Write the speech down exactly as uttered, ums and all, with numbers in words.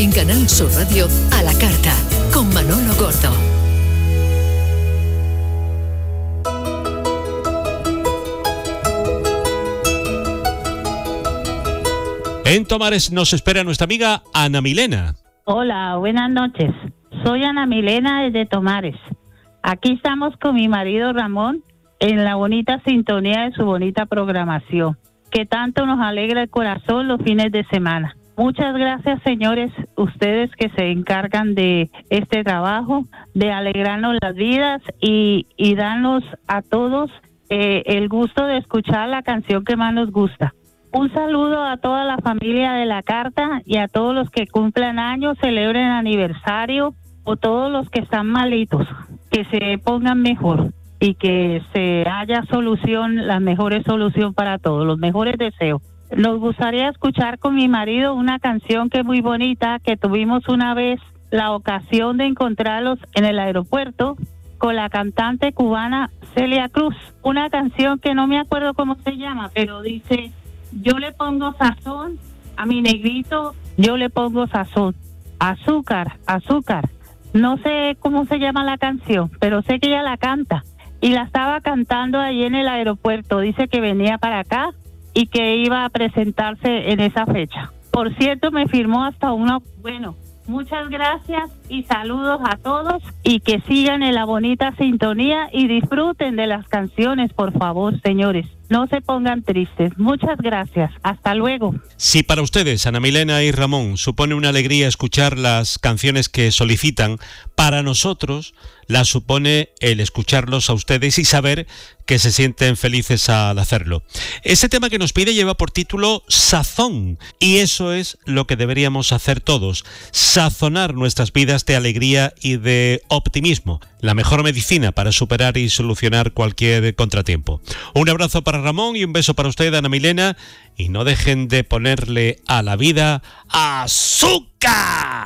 En Canal Sur Radio, a la carta, con Manolo Gordo. En Tomares nos espera nuestra amiga Ana Milena. Hola, buenas noches. Soy Ana Milena desde Tomares. Aquí estamos con mi marido Ramón en la bonita sintonía de su bonita programación, que tanto nos alegra el corazón los fines de semana. Muchas gracias, señores, ustedes que se encargan de este trabajo, de alegrarnos las vidas y, y darnos a todos eh, el gusto de escuchar la canción que más nos gusta. Un saludo a toda la familia de La Carta y a todos los que cumplan años, celebren aniversario, o todos los que están malitos, que se pongan mejor y que se haya solución, la mejor solución para todos, los mejores deseos. Nos gustaría escuchar con mi marido una canción que es muy bonita, que tuvimos una vez la ocasión de encontrarlos en el aeropuerto con la cantante cubana Celia Cruz. Una canción que no me acuerdo cómo se llama, pero dice: yo le pongo sazón a mi negrito, yo le pongo sazón, azúcar, azúcar. No sé cómo se llama la canción, pero sé que ella la canta. Y la estaba cantando ahí en el aeropuerto. Dice que venía para acá y que iba a presentarse en esa fecha. Por cierto, me firmó hasta uno. Bueno, muchas gracias y saludos a todos y que sigan en la bonita sintonía y disfruten de las canciones, por favor, señores. No se pongan tristes. Muchas gracias. Hasta luego. Si para ustedes, Ana Milena y Ramón, supone una alegría escuchar las canciones que solicitan, para nosotros la supone el escucharlos a ustedes y saber que se sienten felices al hacerlo. Ese tema que nos pide lleva por título Sazón, y eso es lo que deberíamos hacer todos: sazonar nuestras vidas de alegría y de optimismo, la mejor medicina para superar y solucionar cualquier contratiempo. Un abrazo para Ramón y un beso para usted, Ana Milena, y no dejen de ponerle a la vida azúcar.